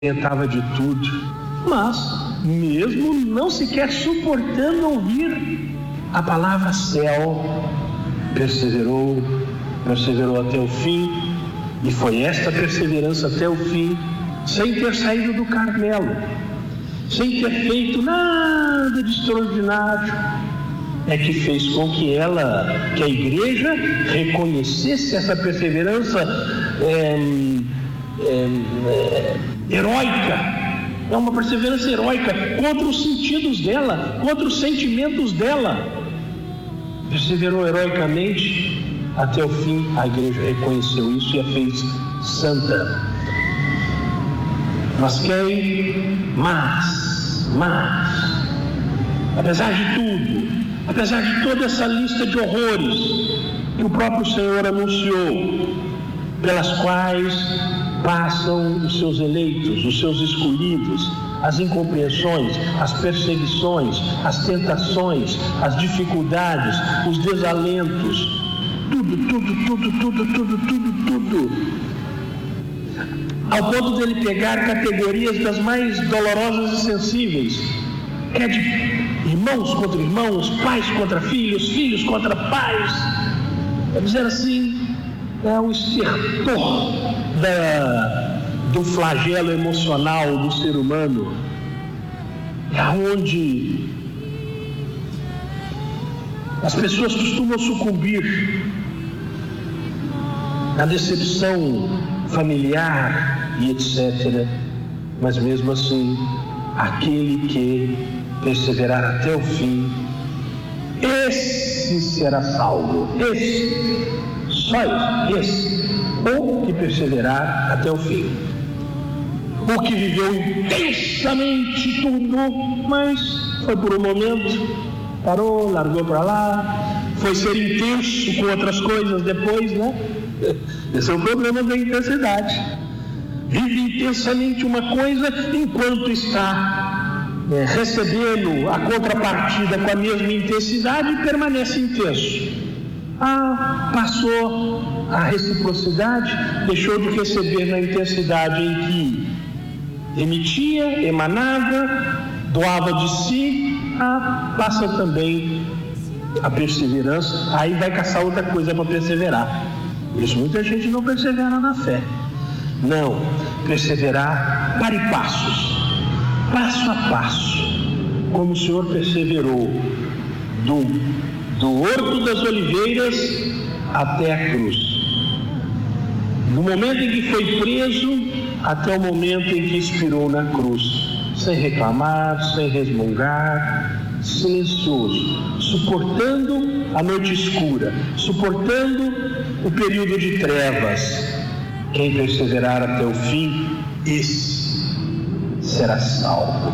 Tentava de tudo, mas mesmo não sequer suportando ouvir a palavra céu, perseverou até o fim, e foi esta perseverança até o fim, sem ter saído do Carmelo, sem ter feito nada de extraordinário, é que fez com que a igreja reconhecesse essa perseverança heróica. É uma perseverança heróica contra os sentidos dela, contra os sentimentos dela. Perseverou heroicamente até o fim. A igreja reconheceu isso e a fez santa. Mas apesar de tudo, apesar de toda essa lista de horrores que o próprio Senhor anunciou, pelas quais passam os seus eleitos, os seus escolhidos, as incompreensões, as perseguições, as tentações, as dificuldades, os desalentos, tudo, ao ponto dele pegar categorias das mais dolorosas e sensíveis, que é de irmãos contra irmãos, pais contra filhos, filhos contra pais, é dizer assim, é o estertor do flagelo emocional do ser humano, é onde as pessoas costumam sucumbir na decepção familiar e etc. Mas mesmo assim, aquele que perseverar até o fim, esse será salvo. Ou que perseverar até o fim. O que viveu intensamente tudo, mas foi por um momento, parou, largou para lá, foi ser intenso com outras coisas depois, né? Esse é o problema da intensidade. Vive intensamente uma coisa enquanto está recebendo a contrapartida com a mesma intensidade e permanece intenso. Passou a reciprocidade, deixou de receber na intensidade em que emitia, emanava, doava de si, passa também a perseverança, aí vai caçar outra coisa para perseverar. Por isso muita gente não persevera na fé. Não, perseverar para e passos, passo a passo, como o Senhor perseverou do Horto das Oliveiras até a cruz. No momento em que foi preso, até o momento em que expirou na cruz, sem reclamar, sem resmungar, silencioso, suportando a noite escura, suportando o período de trevas. Quem perseverar até o fim, esse será salvo.